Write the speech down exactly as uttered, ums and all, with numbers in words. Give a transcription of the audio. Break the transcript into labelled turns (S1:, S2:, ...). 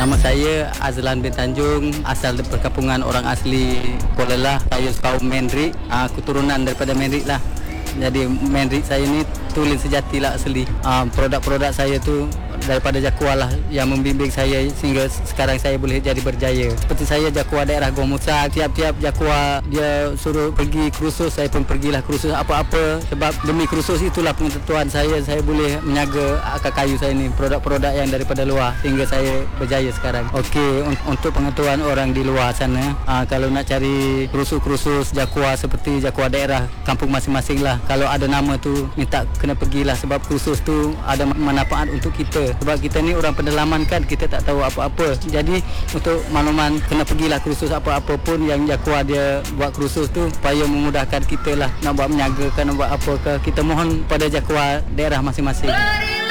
S1: Nama saya Azlan bin Tanjung, asal dari perkampungan orang asli Kuala Lah. Saya kaum Mendrik, uh, keturunan daripada Mendrik lah. Jadi Mendrik saya ni tulen sejati lah asli. Uh, produk-produk saya tu daripada Jakua lah yang membimbing saya sehingga sekarang saya boleh jadi berjaya. Seperti saya Jakua daerah Gong Musa, tiap-tiap Jakua dia suruh pergi kursus, saya pun pergilah kursus apa-apa. Sebab demi kursus itulah pengetahuan saya, saya boleh menyaga akar kayu saya ni, produk-produk yang daripada luar sehingga saya berjaya sekarang. Okey, un- untuk pengetahuan orang di luar sana, aa, kalau nak cari kursus-kursus Jakua seperti Jakua daerah kampung masing-masing lah. Kalau ada nama tu minta kena pergilah sebab kursus tu ada manfaat untuk kita. Sebab kita ni orang pedalaman kan, kita tak tahu apa-apa. Jadi untuk makluman kena pergilah kursus apa-apa pun yang Jakua dia buat kursus tu supaya memudahkan kita lah nak buat menyaga, nak buat apa ke. Kita mohon pada Jakua daerah masing-masing.